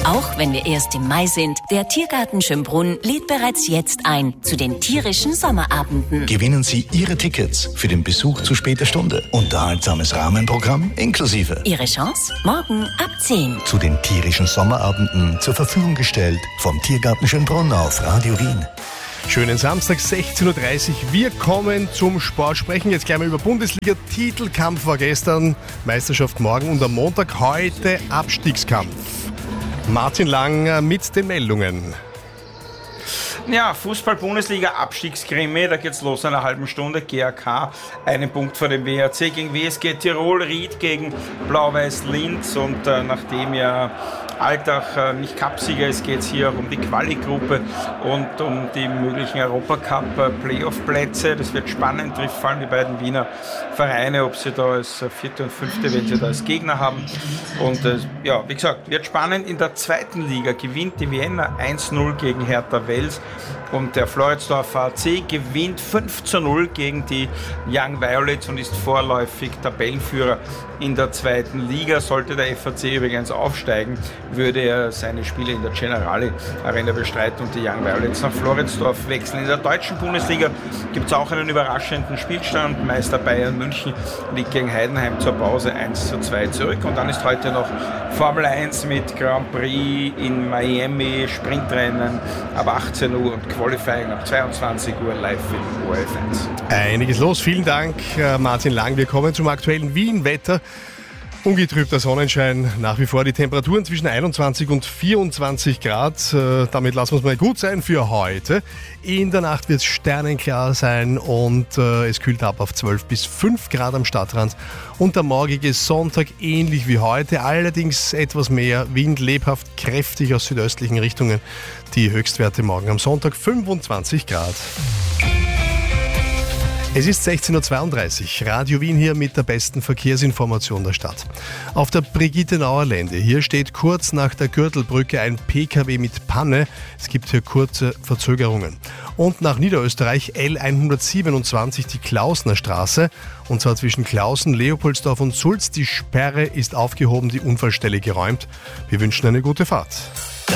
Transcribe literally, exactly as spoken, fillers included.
Auch wenn wir erst im Mai sind, der Tiergarten Schönbrunn lädt bereits jetzt ein zu den tierischen Sommerabenden. Gewinnen Sie Ihre Tickets für den Besuch zu später Stunde. Unterhaltsames Rahmenprogramm inklusive. Ihre Chance morgen ab zehn. Zu den tierischen Sommerabenden zur Verfügung gestellt vom Tiergarten Schönbrunn auf Radio Wien. Schönen Samstag, sechzehn Uhr dreißig. Wir kommen zum Sport, sprechen jetzt gleich mal über Bundesliga. Titelkampf war gestern, Meisterschaft morgen und am Montag heute Abstiegskampf. Martin Lang mit den Meldungen. Ja, Fußball-Bundesliga-Abstiegskrimi, da geht's los in einer halben Stunde. G A K, einen Punkt vor dem W R C gegen W S G Tirol, Ried gegen Blau-Weiß Linz. Und äh, nachdem ja Altach äh, nicht Cupsieger ist, geht es hier auch um die Quali-Gruppe und um die möglichen Europacup-Playoff-Plätze. Das wird spannend, trifft vor allem die beiden Wiener Vereine, ob sie da als Vierte und Fünfte, wenn sie da als Gegner haben. Und äh, ja, wie gesagt, wird spannend. In der zweiten Liga gewinnt die Vienna eins null gegen Hertha Wels. Und der Floridsdorfer A C gewinnt fünf zu null gegen die Young Violets und ist vorläufig Tabellenführer in der zweiten Liga. Sollte der F A C übrigens aufsteigen, würde er seine Spiele in der Generali Arena bestreiten und die Young Violets nach Floridsdorf wechseln. In der deutschen Bundesliga gibt es auch einen überraschenden Spielstand. Meister Bayern München liegt gegen Heidenheim zur Pause eins zu zwei zurück. Und dann ist heute noch Formel eins mit Grand Prix in Miami, Sprintrennen ab achtzehn Uhr und Qualifying ab zweiundzwanzig Uhr live in O R F eins. Einiges los. Vielen Dank, Martin Lang. Wir kommen zum aktuellen Wien-Wetter. Ungetrübter Sonnenschein, nach wie vor die Temperaturen zwischen einundzwanzig und vierundzwanzig Grad. Damit lassen wir es mal gut sein für heute. In der Nacht wird es sternenklar sein und äh, es kühlt ab auf zwölf bis fünf Grad am Stadtrand. Und der morgige Sonntag ähnlich wie heute, allerdings etwas mehr Wind, lebhaft, kräftig aus südöstlichen Richtungen. Die Höchstwerte morgen am Sonntag fünfundzwanzig Grad. Es ist sechzehn Uhr zweiunddreißig. Radio Wien hier mit der besten Verkehrsinformation der Stadt. Auf der Brigittenauer Lände. Hier steht kurz nach der Gürtelbrücke ein P K W mit Panne. Es gibt hier kurze Verzögerungen. Und nach Niederösterreich L hundertsiebenundzwanzig die Klausner Straße. Und zwar zwischen Klausen, Leopoldsdorf und Sulz. Die Sperre ist aufgehoben, die Unfallstelle geräumt. Wir wünschen eine gute Fahrt.